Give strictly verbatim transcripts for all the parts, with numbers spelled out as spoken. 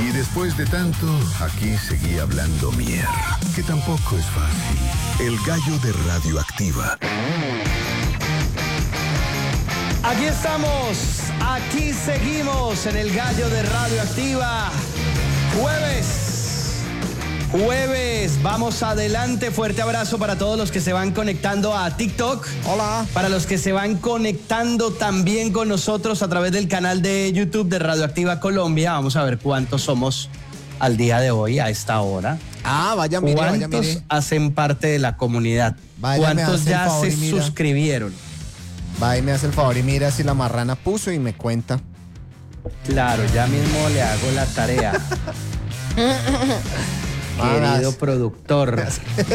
Y después de tanto, aquí seguía hablando Mier, que tampoco es fácil. El gallo de Radioactiva. Aquí estamos, aquí seguimos en el gallo de Radioactiva. Jueves, jueves, vamos adelante. Fuerte abrazo para todos los que se van conectando a TikTok. Hola. Para los que se van conectando también con nosotros a través del canal de YouTube de Radioactiva Colombia. Vamos a ver cuántos somos al día de hoy, a esta hora. Ah, vaya, mire, ¿Cuántos vaya, mire. hacen parte de la comunidad? Vaya, ¿Cuántos ya favor, se suscribieron? Va y me hace el favor y mira si la marrana puso y me cuenta. Claro, ya mismo le hago la tarea. Querido productor.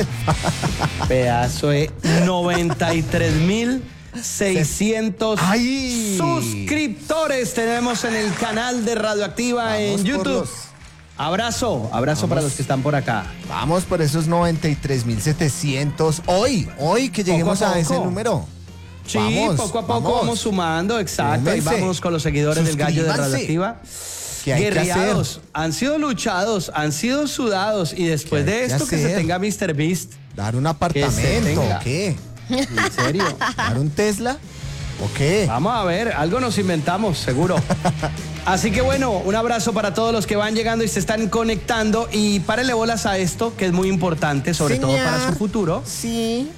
Pedazo de noventa y tres mil seiscientos suscriptores tenemos en el canal de Radioactiva. Vamos en YouTube. Los... Abrazo, abrazo Vamos. Para los que están por acá. Vamos por esos noventa y tres mil setecientos. Hoy, hoy que lleguemos a, a ese número. Sí, vamos, poco a poco vamos, vamos sumando, exacto. Ahí vamos con los seguidores del gallo de Radioactiva. Guerreados, han sido luchados, han sido sudados. Y después de esto, que, que se tenga míster Beast. ¿Dar un apartamento o qué? ¿En serio? ¿Dar un Tesla o qué? Vamos a ver, algo nos inventamos, seguro. Así que bueno, un abrazo para todos los que van llegando y se están conectando. Y párenle bolas a esto, que es muy importante, sobre Señor. todo para su futuro. Sí.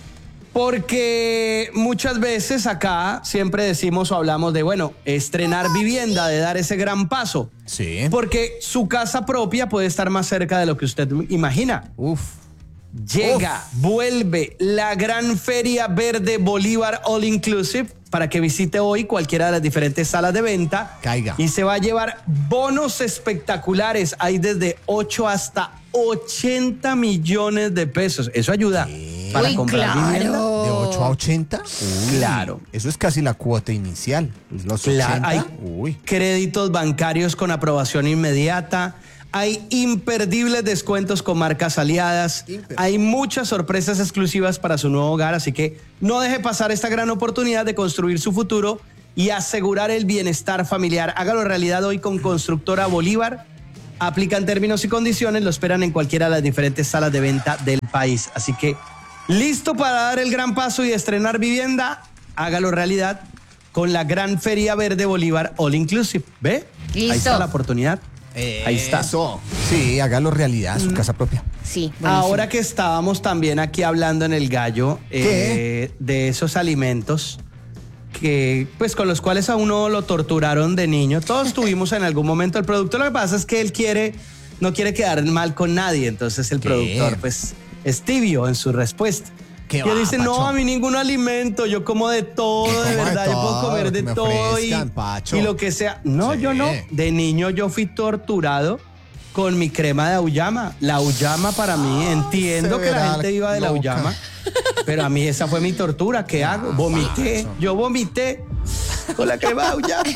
Porque muchas veces acá siempre decimos o hablamos de, bueno, estrenar vivienda, de dar ese gran paso. Sí. Porque su casa propia puede estar más cerca de lo que usted imagina. Uf. Llega, Uf. vuelve la gran Feria Verde Bolívar All Inclusive para que visite hoy cualquiera de las diferentes salas de venta. Caiga. Y se va a llevar bonos espectaculares. Hay desde ocho hasta ochenta millones de pesos. Eso ayuda. ¿Qué? Para Uy, comprar claro. vivienda. ¿De ocho a ochenta? Uy, claro. Eso es casi la cuota inicial. Los claro, ochenta. hay Uy. créditos bancarios con aprobación inmediata. Hay imperdibles descuentos con marcas aliadas. Imper- hay muchas sorpresas exclusivas para su nuevo hogar. Así que no deje pasar esta gran oportunidad de construir su futuro y asegurar el bienestar familiar. Hágalo realidad hoy con Constructora Bolívar. Aplican términos y condiciones. Lo esperan en cualquiera de las diferentes salas de venta del país. Así que listo para dar el gran paso y estrenar vivienda. Hágalo realidad con la gran Feria Verde Bolívar All Inclusive. ¿Ve? Listo. Ahí está la oportunidad. Eh, Ahí está. Eso. Sí, hágalo realidad, su mm. casa propia. Sí. Buenísimo. Ahora que estábamos también aquí hablando en el gallo eh, de esos alimentos que, pues, con los cuales a uno lo torturaron de niño. Todos tuvimos en algún momento el productor. Lo que pasa es que él quiere, no quiere quedar mal con nadie. Entonces el ¿Qué? productor, pues, es tibio en su respuesta. Y él dice, Pacho? no, a mí ningún alimento, yo como de todo, de verdad, de todo, yo puedo comer de todo ofrezcan, y, y lo que sea. No, sí. yo no. De niño yo fui torturado con mi crema de auyama. La auyama para mí, entiendo que la gente iba de loca. la auyama, pero a mí esa fue mi tortura. ¿Qué ah, hago? Vomité, Pacho. yo vomité con la crema de auyama.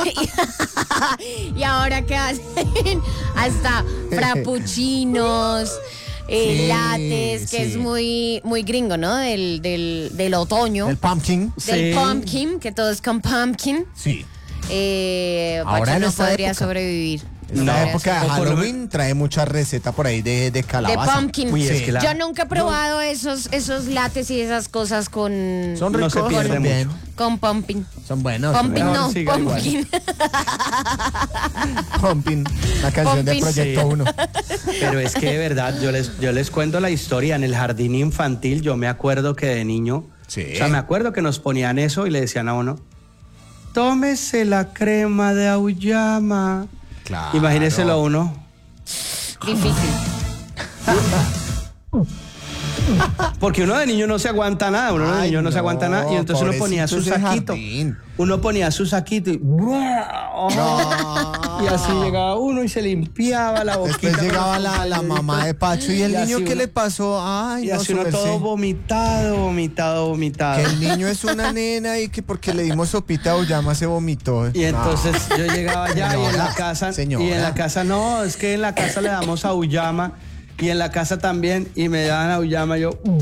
¿Y ahora qué hacen? Hasta frappuccinos. Eh, sí, lates, que sí. es muy, muy gringo, ¿no? Del, del, del otoño. El pumpkin. Del sí. pumpkin, que todo es con pumpkin. Sí. Eh, Ahora no podría época. sobrevivir. En la época de Halloween trae mucha receta por ahí de, de calabaza. De pumpkin. Uy, es que la... Yo nunca he probado no. esos, esos lates y esas cosas con... Son ricos. No se pierde bien. mucho. Con pumpkin. Son buenos. Pumpkin son no, sí, pumpkin. Pumpkin, la canción pumpkin. de Proyecto sí. uno. Pero es que de verdad, yo les, yo les cuento la historia. En el jardín infantil, yo me acuerdo que de niño, sí. o sea, me acuerdo que nos ponían eso y le decían a uno, tómese la crema de auyama. Claro. Imagíneselo a uno. Difícil. Porque uno de niño no se aguanta nada, uno Ay, de niño no, no se aguanta nada. Y entonces uno ponía su saquito. Uno ponía su saquito y... No. Y así llegaba uno y se limpiaba la boquita. Después llegaba la, la mamá de Pacho y el y niño, ¿qué uno, le pasó? Ay, y no, así uno todo vomitado, vomitado, vomitado. Que el niño es una nena y que porque le dimos sopita de auyama se vomitó. Y entonces no. yo llegaba allá señora, y en la casa... Señora. Y en la casa, no, es que en la casa le damos auyama y en la casa también y me daban auyama yo... Uh,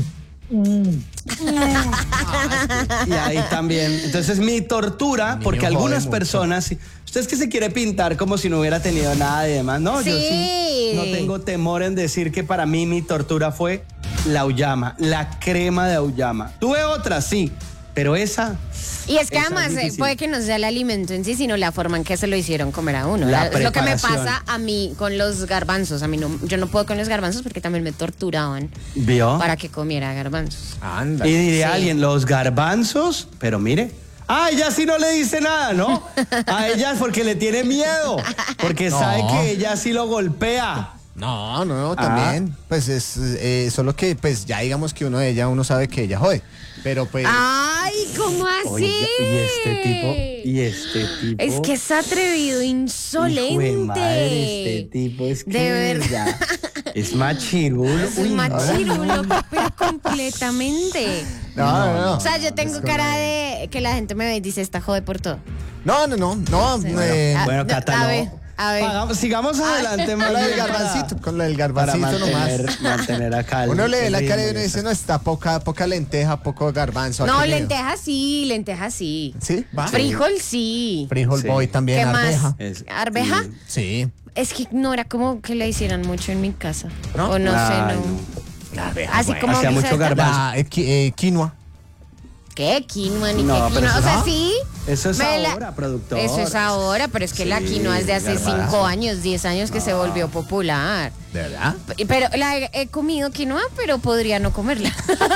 Y ahí también. Entonces mi tortura, Niño porque algunas jode mucho. personas, usted es que se quiere pintar como si no hubiera tenido nada y demás. No, yo Sí. sí no tengo temor en decir que para mí mi tortura fue la auyama, la crema de auyama. Tuve otras, sí, pero esa... Y es que Esa es además eh, difícil. puede que no sea el alimento en sí, sino la forma en que se lo hicieron comer a uno. La ¿verdad? Es lo que me preparación. pasa a mí con los garbanzos. A mí no, yo no puedo con los garbanzos porque también me torturaban ¿Vio? para que comiera garbanzos. Anda. Y diría Sí. alguien, los garbanzos, pero mire. Ah, ella sí no le dice nada, ¿no? A ella es porque le tiene miedo, porque No. sabe que ella sí lo golpea. No, no, no, también. Pues es eh, solo que, pues ya digamos que uno de ella, uno sabe que ella jode. Pero pues. ¡Ay, cómo así! Oiga, y este tipo, y este tipo. Es que es atrevido, insolente. Hijo de madre, este tipo es que De verdad. ya, es machirulo. Es Uy, un no. machirulo, pero completamente. No, no, no. O sea, yo tengo cara de que la gente me ve y dice, esta jode por todo. No, no, no, no. eh, Ah, Bueno, no, Cata, a no. ver, a ver. Hagamos- sigamos adelante más con lo del bien para- garbancito, con lo del para garbancito nomás. mantener, mantener acá el- Uno le ve el la cara y ritmo uno y dice, esa- no, está poca, poca lenteja, poco garbanzo. No, ¿a qué le- lentejas sí, lentejas sí. ¿Sí? ¿Va? Frijol sí. Frijol Sí. boy también, ¿Qué más? arveja. Es- ¿Arveja? sí. Sí. Es que no era como que le hicieran mucho en mi casa. ¿No? O no Ay, sé, no. no. La arveja. Así bueno. como Hacía que mucho se- garbanzo. La eh, qui- eh, quinoa. ¿Qué? Quinoa ni No, qué pero quinoa. eso O sea, no. sí. Eso es me la- ahora, productor. Eso es ahora, pero es que la Sí, quinoa es de hace garbanzo. cinco años, diez años que se volvió popular. ¿De verdad? P- Pero la he, he comido quinoa, pero podría no comerla.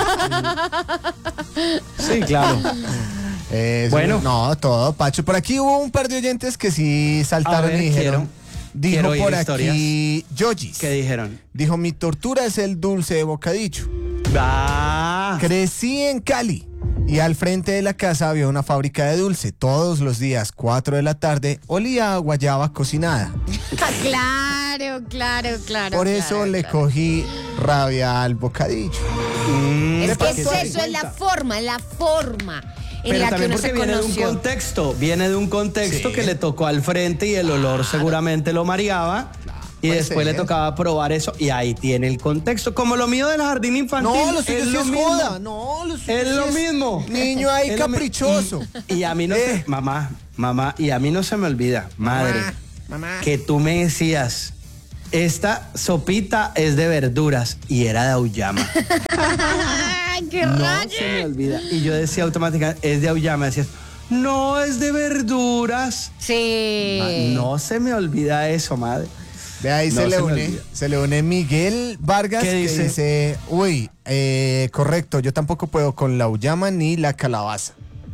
Sí, claro. Eso, Bueno. No, todo, Pacho. Por aquí hubo un par de oyentes que sí saltaron A ver, y dijeron. quiero- dijo quiero oír por historias. aquí Yogis. ¿Qué dijeron? Dijo, mi tortura es el dulce de bocadillo. Ah, Crecí en Cali y al frente de la casa había una fábrica de dulce. Todos los días, cuatro de la tarde, olía a guayaba cocinada. Claro, claro, claro. Por claro, eso le claro. cogí rabia al bocadillo. mm, Es que para es que se eso, es la forma, la forma en pero la que también uno porque se viene de un conoció. contexto, viene de un contexto Sí. que le tocó al frente y el olor seguramente lo mareaba. Y puede después le ser. tocaba probar eso y ahí tiene el contexto. Como lo mío del jardín infantil. No, lo suyo es sí lo es mismo. joda. No, lo suyo Es sí lo mismo. Niño ahí Es lo mi- caprichoso. Y, y a mí no Eh. se, mamá, mamá, y a mí no se me olvida, madre, mamá. que tú me decías, esta sopita es de verduras y era de auyama. ¡Ay, qué No rayo! se me olvida. Y yo decía automáticamente, es de auyama. Decías, no, es de verduras. Sí. Ma- No se me olvida eso, madre. De ahí No se, le se me une, olvida. se le une Miguel Vargas ¿Qué que dice? dice, uy, eh, correcto, yo tampoco puedo con la uyama ni la calabaza.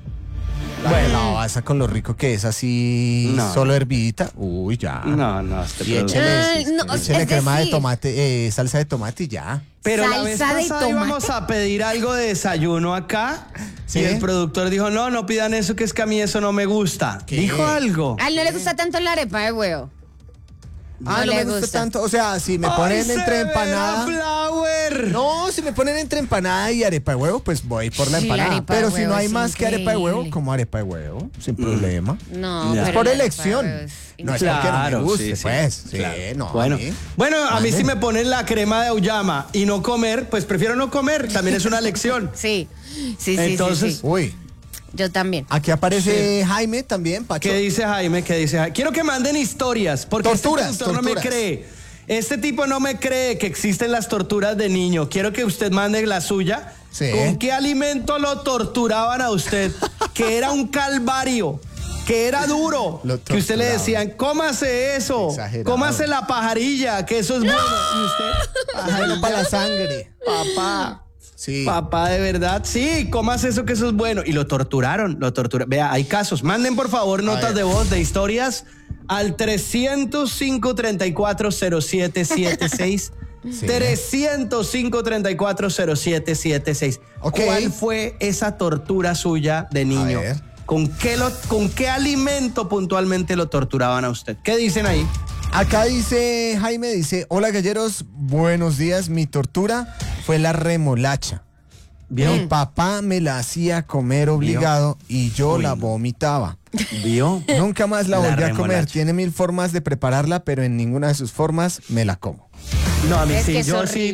La calabaza con lo rico que es así, No. solo hervidita, uy, ya. No, no, este Y producto. échele, Ay, no, échele es crema de decir- tomate, eh, salsa de tomate y ya. Pero la vez Salsa de pasada tomate. íbamos a pedir algo de desayuno acá ¿Sí? y el productor dijo, no, no pidan eso, que es que a mí eso no me gusta. ¿Qué? Dijo algo. A él no le gusta tanto la arepa de huevo. Ah, no, le me gusta, gusta. tanto, o sea, si me ¡Ay, ponen entre severa empanada. Flower! No, si me ponen entre empanada y arepa de huevo, pues voy por la Sí, la empanada. arepa de Pero si huevo no hay es más que arepa de huevo, increíble. como arepa de huevo, sin problema. No, Ya. Es pero por la arepa de elección. huevo es No es increíble. porque no me Claro, guste, sí, sí, pues. Sí, claro. no. Bueno, a mí. bueno, a mí Manden. si me ponen la crema de auyama y no comer, pues prefiero no comer. También es una lección. Sí, sí, sí, Entonces, sí, sí. Uy, Yo también. aquí aparece Jaime también, Pacho. ¿Qué dice Jaime? ¿Qué dice Jaime? Quiero que manden historias, porque Torturas, este productor no me torturas. cree. Este tipo no me cree que existen las torturas de niño. Quiero que usted mande la suya. Sí. ¿Con qué alimento lo torturaban a usted? Que era un calvario, que era duro. Lo Que usted le torturaban. decían, cómase eso, Exagerado. cómase la pajarilla, que eso es bueno. Y usted, Bueno para la sangre. papá. Sí. Papá, de verdad, sí, comas eso que eso es bueno. Y lo torturaron, lo torturaron. Vea, hay casos. Manden, por favor, notas ver. de voz de historias al trescientos cinco, treinta y cuatro, cero siete siete seis. Sí. trescientos cinco, treinta y cuatro, cero siete siete seis. Ok. ¿Cuál fue esa tortura suya de niño? ver. ¿Con qué, lo, ¿Con qué alimento puntualmente lo torturaban a usted? ¿Qué dicen ahí? Acá dice Jaime, dice, hola galleros, buenos días. Mi tortura fue la remolacha. ¿Vio? Mi papá me la hacía comer obligado y yo Uy, la no. vomitaba. ¿Vio? Nunca más la La volví a comer. remolacha. Tiene mil formas de prepararla, pero en ninguna de sus formas me la como. No, a mí Es sí, que es yo horrible. sí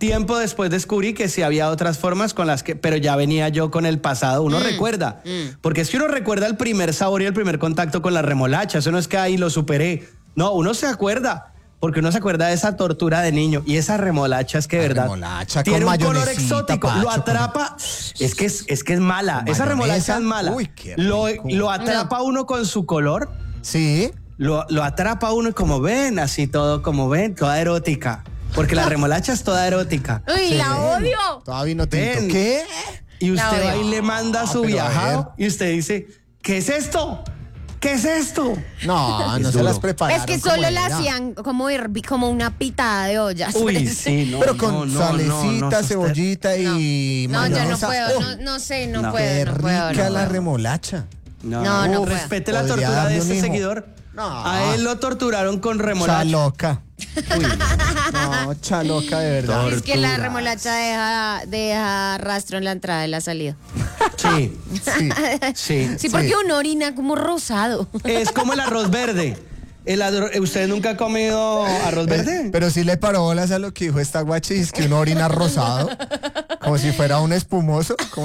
tiempo después descubrí que sí había otras formas con las que, pero ya venía yo con el pasado, uno Mm, recuerda, mm. porque es que uno recuerda el primer sabor y el primer contacto con la remolacha, eso no es que ahí lo superé, no, uno se acuerda, porque uno se acuerda de esa tortura de niño y esa remolacha es que de La verdad remolacha tiene con un color mayonesita, exótico, Pacho, lo con- atrapa, es que es, es que es mala, Con esa remolacha mayonesa. es mala, Uy, qué lo, rico. lo atrapa uno con su color. Sí. Lo, lo atrapa uno y como ven, así todo, como ven, toda erótica. Porque la remolacha es toda erótica. Uy, Sí. la odio. Todavía vino tinto. Ven. ¿Qué? Y La usted va odio. y le manda a su pero a viajado y usted dice, ¿qué es esto? ¿Qué es esto? No, Es no se duro. las prepararon. Es que como solo la era. hacían como, hervi- como una pitada de olla. Uy, sí, no. Pero con no, no, salecita, no, no, usted- cebollita y No, yo no mayonesa. puedo, ¡Oh! no, no sé, no, No. Qué puedo, no puedo. rica no la puedo. remolacha. No, No, no Uh, puedo. respete la Podría tortura de darle un ese hijo. seguidor. No. A él lo torturaron con remolacha. Chaloca. Uy, No, chaloca de verdad. Es que la torturas. remolacha deja, deja rastro en la entrada y la salida. sí, Sí. sí. Sí, porque uno orina como rosado. Es como el arroz verde. El arro- ¿Usted nunca ha comido arroz verde? Eh, Pero sí le paró bolas a lo que dijo esta guachi, es que uno orina rosado, como si fuera un espumoso. como-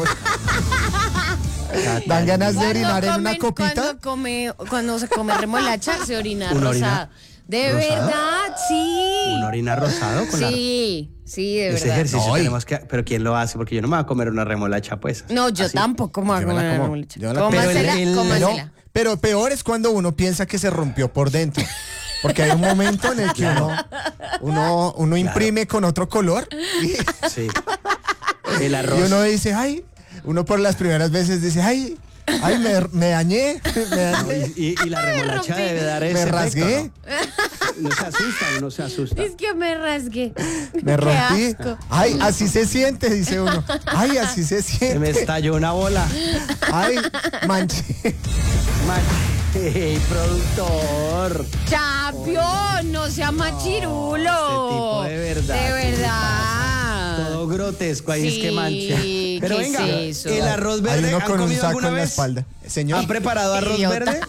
Dan ganas de orinar en una comen- copita. Cuando, come, cuando se come remolacha, se orina ¿Uno rosado. orina De rosado? verdad, sí. ¿Un orina rosado con la Sí, sí, de Ese verdad. ejercicio No, y- tenemos que... Pero ¿quién lo hace? Porque yo no me voy a comer una remolacha, pues. No, yo Así. tampoco me voy a Yo me la comer una como. remolacha. Yo la- Cómasela, Pero el- el- cómasela. No, pero peor es cuando uno piensa que se rompió por dentro. Porque hay un momento en el que uno, uno, uno imprime con otro color y, Sí. El arroz. y uno dice, ay, uno por las primeras veces dice, ay, ay, me, me dañé, me No, dañé, y, y- y la remolacha rompí. debe dar ese me efecto, rasgué, ¿no? No se asusta, uno se asusta. Es que me rasgué. me Qué rompí. asco. Ay, así se siente, dice uno. Ay, así se Se me siente. estalló una bola. Ay, manché. Man- ¡Hey, productor! Champion, no sea machirulo. este tipo de verdad, De ¿qué le verdad. Todo grotesco, ahí es que Sí, mancha. Pero ¿qué venga, es eso? el arroz Hay verde, uno ¿han con un comido saco alguna en la vez? espalda. Señor, ¿Han preparado arroz Idiota. verde?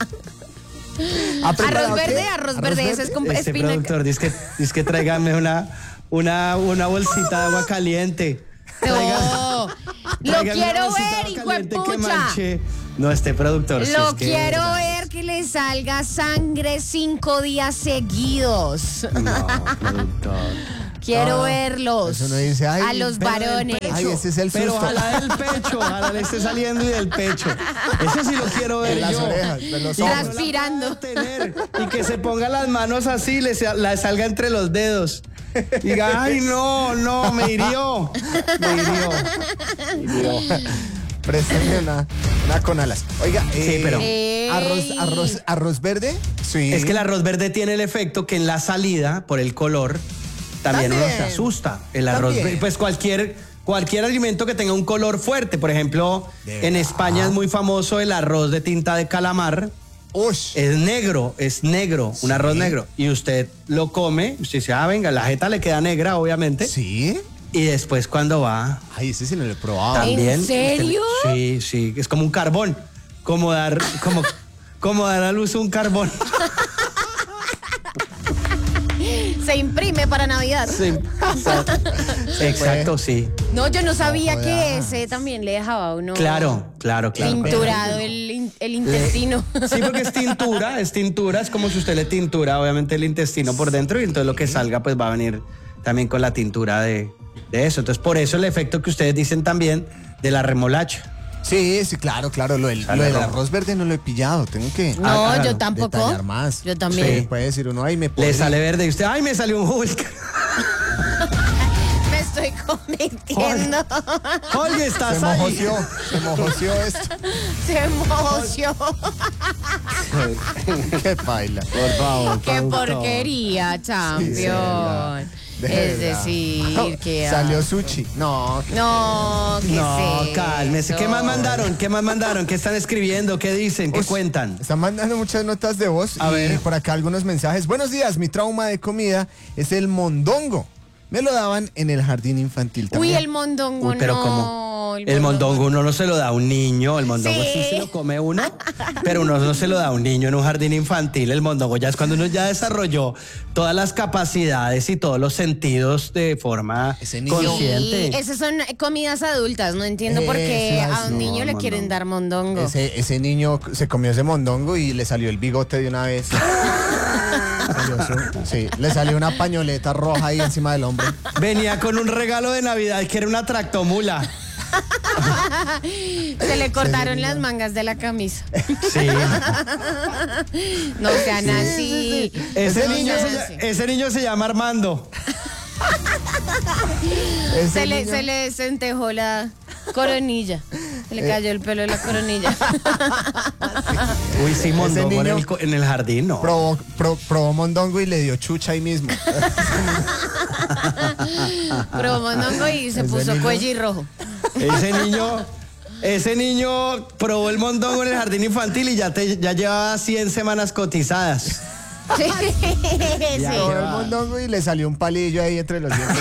¿ha preparado Arroz verde, qué? arroz verde, ese es con Este espinaca. productor dice que, dice que tráigame una, una, una bolsita de agua caliente. No, lo Tráigame una quiero bolsita de ver, agua hijo de caliente que pucha. manche. No, este productor. sí, Lo es que- quiero ver que le salga sangre cinco días seguidos. No, productor. Quiero Ah, verlos. eso no dice, ay, a los Pero del varones. pecho, Ay, ese es el Pero susto. ojalá del pecho, ojalá le esté saliendo y del pecho. Eso sí lo quiero ver En las yo. orejas, de los Y ojos. que no la Transpirando. pueda tener, y que se ponga las manos así, le sa- la salga entre los dedos. Diga, ay, no, no, me hirió. Me hirió. Préstame una, una con alas. Oiga, Sí, eh, pero- Ey. arroz, arroz, arroz verde. Sí. Es que el arroz verde tiene el efecto que en la salida, por el color, también, uno También. se asusta. El arroz También. verde, pues cualquier, cualquier alimento que tenga un color fuerte. Por ejemplo, De en verdad. España es muy famoso el arroz de tinta de calamar. Ush. Es negro, es negro, un arroz negro. Y usted lo come, usted dice, ah, venga, la jeta le queda negra, obviamente. Sí. Y después cuando va, Ay, ese sí no lo he probado. también. serio? usted- sí, sí, es como un carbón. Como dar, como, como dar a luz un carbón. Se imprime para Navidad. Sí, exacto, exacto, sí. No, yo no sabía No que jodas. ese también le dejaba a uno Claro, claro, claro. tinturado el, in- el intestino. Sí, porque es tintura, es tintura, es como si usted le tintura, obviamente, el intestino por dentro y entonces lo que salga pues va a venir también con la tintura de, de eso. Entonces, por eso el efecto que ustedes dicen también de la remolacha. Sí, sí, claro, claro. Lo del, Sale lo del rojo. arroz verde no lo he pillado. Tengo que No, Ah, claro, yo tampoco. detallar más. Yo también. Sí, puede decir uno, ay, me Le podría. sale verde y usted, ay, me salió un Hulk. Me estoy convirtiendo. Oye, Se estás ahí. mojoció, se mojoció esto. Se moció. Qué baila. Por favor. Qué productor. porquería, champion. De Es verdad. decir, que. Salió sushi. No, qué- No, ¿qué No, es cálmese. ¿Qué eso? más mandaron? ¿Qué más mandaron? ¿Qué están escribiendo? ¿Qué dicen? ¿Qué Uy, cuentan? Están mandando muchas notas de voz A y ver. por acá algunos mensajes. Buenos días, mi trauma de comida es el mondongo. Me lo daban en el jardín infantil Uy, también. el mondongo Uy, pero no. ¿cómo? el, El mondongo uno no se lo da a un niño, el mondongo sí, Sí. se lo come uno, pero uno no se lo da a un niño en un jardín infantil. El mondongo ya es cuando uno ya desarrolló todas las capacidades y todos los sentidos de forma Ese niño- consciente. Sí, esas son comidas adultas. No entiendo por qué Eso, a un no, niño le mondongo. quieren dar mondongo. Ese, ese niño se comió ese mondongo y le salió el bigote de una vez. Salió su- sí, le salió una pañoleta roja ahí encima del hombro. Venía con un regalo de Navidad que era una tractomula. Se le cortaron las mangas de la camisa. Sí. No sean así. Ese, No niño sean se, así. ese niño se llama Armando. Ese Se le, niño se le desentejó la coronilla. Se le cayó el pelo de la coronilla. Uy, sí, mondongo en niño- el, co- en el jardín, ¿no? probó, pro- probó mondongo y le dio chucha ahí mismo. Probó mondongo y se Ese puso niño- cuello y rojo. Ese niño, ese niño probó el mondongo en el jardín infantil y ya, te, ya llevaba cien semanas cotizadas. Sí. Ya, Probó qué el va. mondongo y le salió un palillo ahí entre los dientes.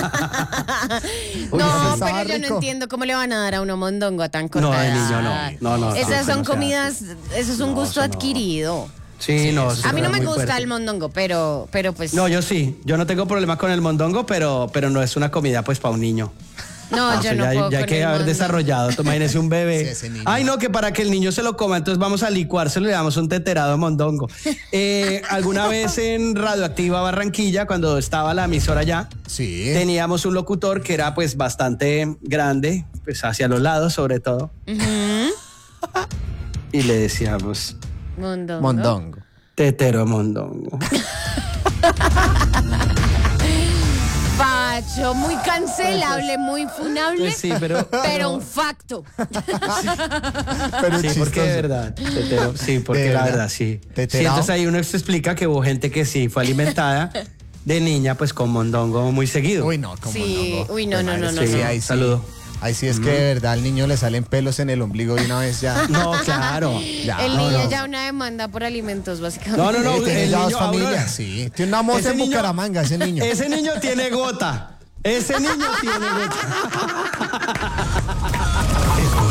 Uy, No, ese estaba pero yo no rico. entiendo cómo le van a dar a uno mondongo a tan corta No, de edad. niño no. No, no. Esas sí, son no se comidas, eso es un No, gusto eso no. adquirido. Sí, no. eso A mí no era me muy gusta fuerte. el mondongo, pero, pero pues. No, yo sí. Yo no tengo problema con el mondongo, pero, pero no es una comida pues para un niño. No, yo Eso no ya, puedo ya hay con que el haber mondongo. desarrollado. Tú imagínese un bebé. Sí, ese niño. Ay, no, que para que el niño se lo coma, entonces vamos a licuárselo y le damos un teterado de mondongo. Eh, alguna vez en Radioactiva Barranquilla, cuando estaba la emisora allá, Sí. teníamos un locutor que era pues bastante grande, pues hacia los lados sobre todo. Y le decíamos, Mondongo. Mondongo. tetero mondongo. Pacho, muy cancelable, muy funable. Pues sí, pero- pero un facto. Pero Sí, porque chistoso. de verdad. Tetero, sí, porque ¿De la verdad? verdad, sí. Sí, ¿Teterao? entonces ahí uno se explica que hubo gente que sí fue alimentada de niña, pues con mondongo muy seguido. Uy, no, como Sí, no. uy, no, no, no, no, Sí, no. ahí sí. Saludo. Ahí sí es que de verdad al niño le salen pelos en el ombligo de una vez ya. No, claro. Ya. El No, niño no. ya una demanda por alimentos, básicamente. No, no, no. Eh, tiene el ya dos niño, a uno- familias, sí. Tiene una moza Ese en niño- Bucaramanga, ese niño. Ese niño tiene gota. Ese niño tiene gota.